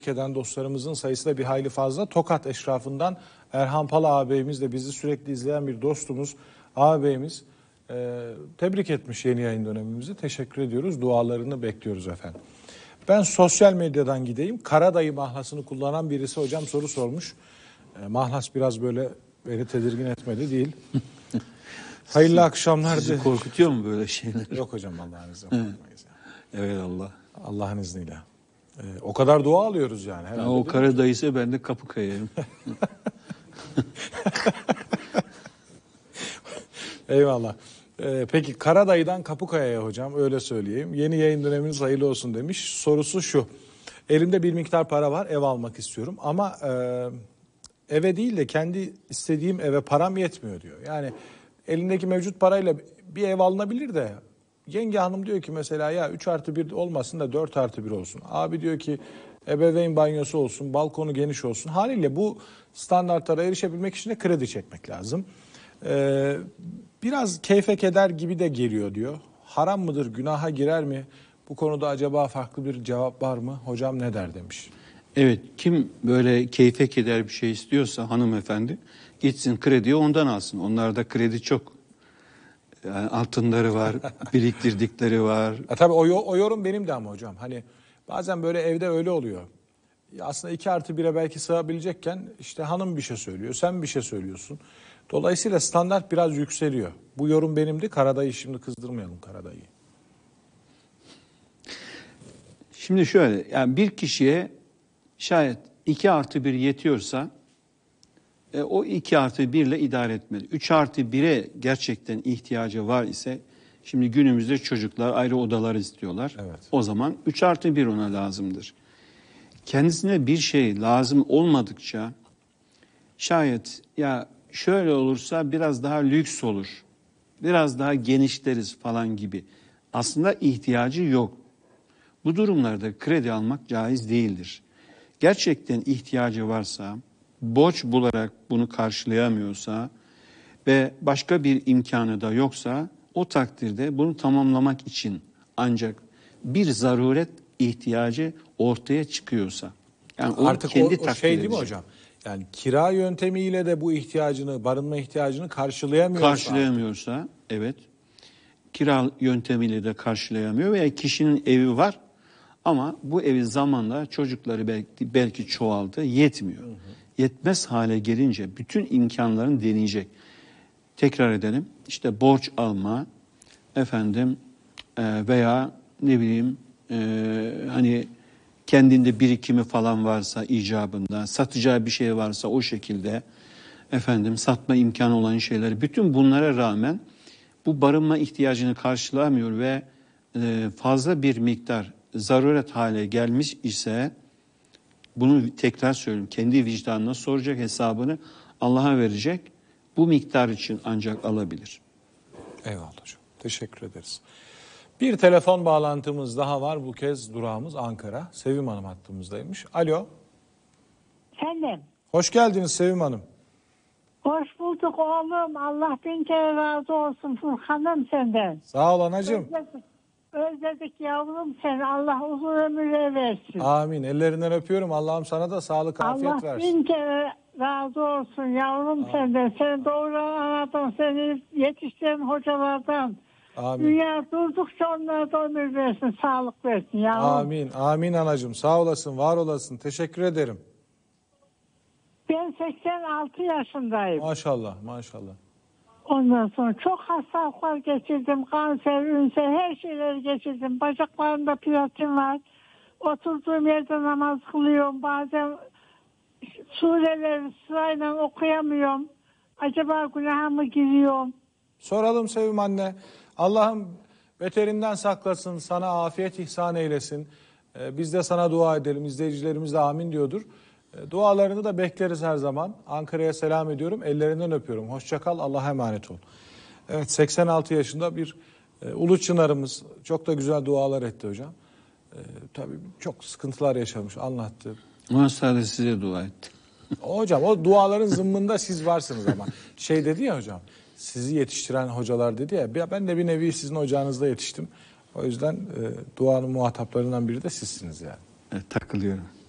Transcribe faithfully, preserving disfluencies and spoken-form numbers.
eden dostlarımızın sayısı da bir hayli fazla. Tokat eşrafından Erhan Pala ağabeyimiz de bizi sürekli izleyen bir dostumuz, ağabeyimiz e, tebrik etmiş yeni yayın dönemimizi. Teşekkür ediyoruz. Dualarını bekliyoruz efendim. Ben sosyal medyadan gideyim. Karadayı mahlasını kullanan birisi hocam soru sormuş. E, mahlas biraz böyle beni tedirgin etmedi değil. Hayırlı akşamlar. Sizi korkutuyor mu böyle şeyler? Yok hocam, Allah'ın izniyle korkmayız. Evet Allah. Allah'ın izniyle. Ee, o kadar dua alıyoruz yani. Ya o Karadayı'ysa ben de Kapıkaya'yım. Eyvallah. Ee, peki Karadayı'dan Kapıkaya'ya hocam öyle söyleyeyim. Yeni yayın döneminiz hayırlı olsun demiş. Sorusu şu. Elimde bir miktar para var, ev almak istiyorum ama e, eve değil de kendi istediğim eve param yetmiyor diyor. Yani elindeki mevcut parayla bir ev alınabilir de yenge hanım diyor ki mesela ya üç artı bir olmasın da dört artı bir olsun. Abi diyor ki ebeveyn banyosu olsun, balkonu geniş olsun. Haliyle bu standartlara erişebilmek için de kredi çekmek lazım. Ee, biraz keyfe keder gibi de geliyor diyor. Haram mıdır, günaha girer mi? Bu konuda acaba farklı bir cevap var mı? Hocam ne der demiş. Evet, kim böyle keyfe keder bir şey istiyorsa hanımefendi gitsin krediyi ondan alsın. Onlarda kredi çok. Yani altınları var, biriktirdikleri var. E tabii o, o yorum benim de ama hocam. Hani bazen böyle evde öyle oluyor. Ya aslında iki artı bire belki sığabilecekken işte hanım bir şey söylüyor, sen bir şey söylüyorsun. Dolayısıyla standart biraz yükseliyor. Bu yorum benimdi. Karadayı şimdi kızdırmayalım Karadayı'yı. Şimdi şöyle, yani bir kişiye şayet iki artı bir yetiyorsa e, o iki artı bir ile idare etmeli. üç artı bire gerçekten ihtiyacı var ise, şimdi günümüzde çocuklar ayrı odalar istiyorlar. Evet. O zaman üç artı bir ona lazımdır. Kendisine bir şey lazım olmadıkça şayet ya şöyle olursa biraz daha lüks olur, biraz daha genişleriz falan gibi aslında ihtiyacı yok. Bu durumlarda kredi almak caiz değildir. Gerçekten ihtiyacı varsa, borç bularak bunu karşılayamıyorsa ve başka bir imkanı da yoksa o takdirde bunu tamamlamak için ancak bir zaruret ihtiyacı ortaya çıkıyorsa. Yani o artık kendi o, o şey değil mi hocam? Yani kira yöntemiyle de bu ihtiyacını, barınma ihtiyacını karşılayamıyorsa. Karşılayamıyorsa artık. Evet. Kira yöntemiyle de karşılayamıyor veya kişinin evi var ama bu evi zamanla çocukları belki, belki çoğaldı, yetmiyor. Hı hı. Yetmez hale gelince bütün imkanlarını deneyecek. Tekrar edelim. İşte borç alma, efendim e, veya ne bileyim e, hani kendinde birikimi falan varsa icabında, satacağı bir şey varsa o şekilde efendim satma imkanı olan şeyleri, bütün bunlara rağmen bu barınma ihtiyacını karşılamıyor ve e, fazla bir miktar zaruret hale gelmiş ise bunu tekrar söylüyorum, kendi vicdanına soracak, hesabını Allah'a verecek. Bu miktar için ancak alabilir. Eyvallah hocam. Teşekkür ederiz. Bir telefon bağlantımız daha var. Bu kez durağımız Ankara. Sevim Hanım hattımızdaymış. Alo. Efendim. Hoş geldiniz Sevim Hanım. Hoş bulduk oğlum. Allah bin kere razı olsun Furkan'ım senden. Sağ ol anacığım. Özledik, özledik yavrum seni. Allah uzun ömürler versin. Amin. Ellerinden öpüyorum. Allah'ım sana da sağlık, afiyet Allah versin. Allah bin kere razı olsun yavrum Amin. Senden. Seni doğuran anadan, seni yetiştiren hocalardan. Amin. Dünya durdukça onlara da ömür versin, sağlık versin yavrum. Amin. Amin anacığım. Sağ olasın, var olasın. Teşekkür ederim. Ben seksen altı yaşındayım. Maşallah, maşallah. Ondan sonra çok hastalıklar geçirdim. Kanser, ünser, her şeyleri geçirdim. Bacaklarımda platin var. Oturduğum yerde namaz kılıyorum. Bazen sureleri sırayla okuyamıyorum. Acaba günaha mı giriyorum? Soralım Sevim anne. Allah'ım beterinden saklasın, sana afiyet ihsan eylesin. Ee, biz de sana dua edelim. İzleyicilerimiz de amin diyordur. Ee, dualarını da bekleriz her zaman. Ankara'ya selam ediyorum. Ellerinden öpüyorum. Hoşça kal. Allah'a emanet ol. Evet, seksen altı yaşında bir e, ulu çınarımız. Çok da güzel dualar etti hocam. E, tabii çok sıkıntılar yaşamış, anlattı. Ama sadece size dua etti. Hocam o duaların zımmında siz varsınız ama. Şey dedi ya hocam, sizi yetiştiren hocalar dedi ya, ben de bir nevi sizin ocağınızda yetiştim. O yüzden e, duanın muhataplarından biri de sizsiniz yani. Evet, takılıyorum.